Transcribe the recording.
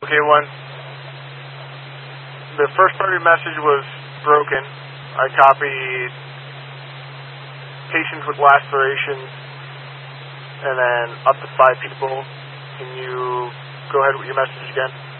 Okay, one. The first part of your message was broken. I copied patients with lacerations and then up to 5 people. Can you go ahead with your message again?